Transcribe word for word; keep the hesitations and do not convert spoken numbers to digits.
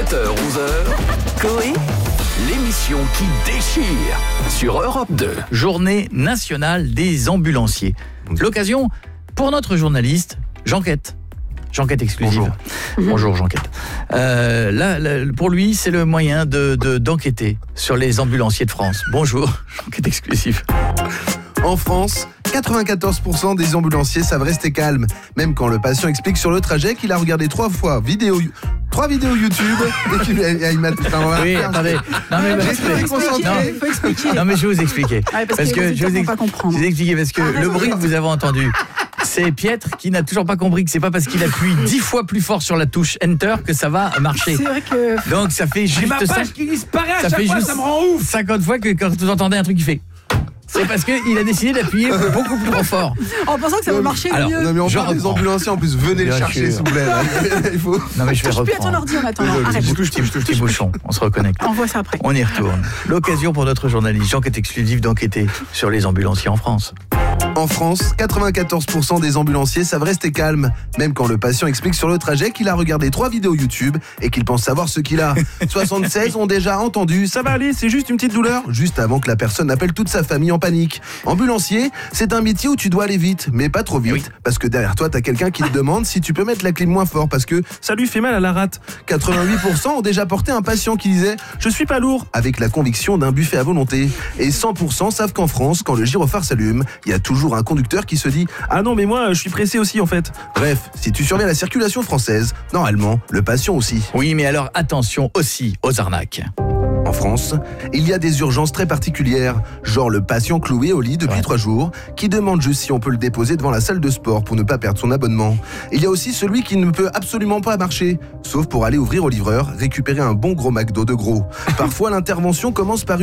sept heures onze heures, Coé, l'émission qui déchire sur Europe deux. Journée nationale des ambulanciers. L'occasion pour notre journaliste, Jean-Quête. Jean-Quête exclusive. Bonjour, Bonjour Jean-Quête. Euh, là, là, pour lui, c'est le moyen de, de, d'enquêter sur les ambulanciers de France. Bonjour, Jean-Quête exclusive. En France, quatre-vingt-quatorze pour cent des ambulanciers savent rester calmes, même quand le patient explique sur le trajet qu'il a regardé trois fois vidéo, trois vidéos YouTube et qu'il a une Oui, attendez. Non mais, non, il faut expliquer. Non mais je vais vous expliquer. Ouais, parce, parce que, que je vais vous, pas comprendre. je vais vous expliquer parce que ah, le bruit que vous avez entendu, c'est Pietre qui n'a toujours pas compris que c'est pas parce qu'il appuie dix fois plus fort sur la touche Enter que ça va marcher. C'est vrai que... Donc ça fait juste ma page cinq... qui disparaît à ça chaque fait fois, juste ça me rend ouf. cinquante fois que quand vous entendez un truc qui fait... C'est parce qu'il a décidé d'appuyer beaucoup plus fort. En pensant que ça va marcher Alors, mieux. Non mais on Je parle des reprends. ambulanciers en plus, venez Bien le chercher sûr. s'il vous plaît. Il faut... Non mais je vais Touche plus à ton reprendre. ordi en attendant. Arrête. Je touche, je touche les bouchons, on se reconnecte. On voit ça après. On y retourne. L'occasion pour notre journaliste Jean-Quête exclusif d'enquêter sur les ambulanciers en France. En France, quatre-vingt-quatorze pour cent des ambulanciers savent rester calmes, même quand le patient explique sur le trajet qu'il a regardé trois vidéos YouTube et qu'il pense savoir ce qu'il a. soixante-seize ont déjà entendu « ça va aller, c'est juste une petite douleur » juste avant que la personne appelle toute sa famille en panique. Ambulancier, c'est un métier où tu dois aller vite, mais pas trop vite, Oui. parce que derrière toi, t'as quelqu'un qui te demande si tu peux mettre la clim moins fort parce que ça lui fait mal à la rate. quatre-vingt-huit pour cent ont déjà porté un patient qui disait « je suis pas lourd » avec la conviction d'un buffet à volonté. Et cent pour cent savent qu'en France, quand le gyrophare s'allume, il y a toujours un conducteur qui se dit « ah non mais moi je suis pressé aussi en fait ». Bref, si tu surveilles la circulation française, normalement, le patient aussi. Oui, mais alors attention aussi aux arnaques. En France, il y a des urgences très particulières, genre le patient cloué au lit depuis Ouais. trois jours, qui demande juste si on peut le déposer devant la salle de sport pour ne pas perdre son abonnement. Il y a aussi celui qui ne peut absolument pas marcher, sauf pour aller ouvrir au livreur, récupérer un bon gros McDo de gros. Parfois, l'intervention commence par une